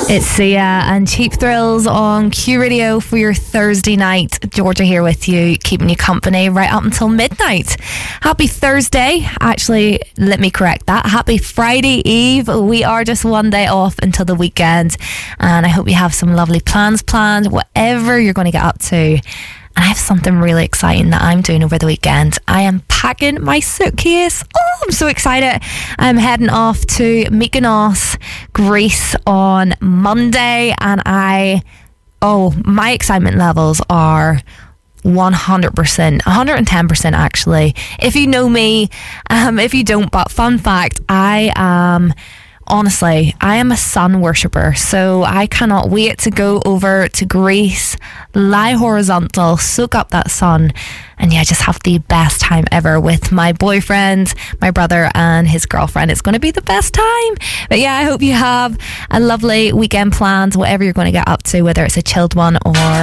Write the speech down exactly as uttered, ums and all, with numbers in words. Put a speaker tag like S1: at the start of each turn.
S1: It's Sia and Cheap Thrills on Q Radio for your Thursday night. Georgia here with you, keeping you company right up until midnight. Happy Thursday. Actually, let me correct that. Happy Friday Eve. We are just one day off until the weekend, and I hope you have some lovely plans planned, whatever you're going to get up to. And I have something really exciting that I'm doing over the weekend. I am packing my suitcase. Oh, I'm so excited. I'm heading off to Mykonos, Greece on Monday. And I, oh, my excitement levels are one hundred percent, one hundred ten percent actually. If you know me, um, if you don't, but fun fact, I am... Honestly, I am a sun worshipper, so I cannot wait to go over to Greece, lie horizontal, soak up that sun, and yeah, just have the best time ever with my boyfriend, my brother, and his girlfriend. It's going to be the best time. But yeah, I hope you have a lovely weekend planned, whatever you're going to get up to, whether it's a chilled one or